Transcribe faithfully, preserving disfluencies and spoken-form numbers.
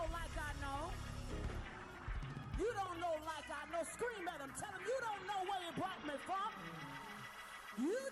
know like I know. You don't know like I know. Scream at him. Tell him you don't know where you brought me from. You